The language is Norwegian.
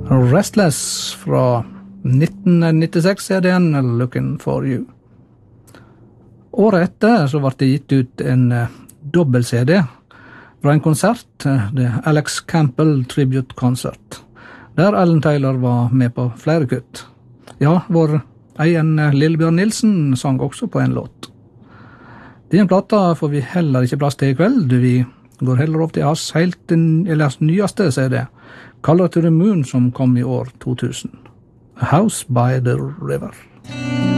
Restless fra 1996-CDen Looking for You. Året etter så ble det gitt ut en dobbel-CD fra en konsert, The Alex Campbell Tribute Concert, der Alan Taylor var med på flere kutt. Ja, vår egen Lillebjørn Nilsen sang også på en låt. Den plata får vi heller ikke plass til i kveld, vi går heller opp til hans nyeste CD, Color to the Moon, som kom i år 2000. A House by the River.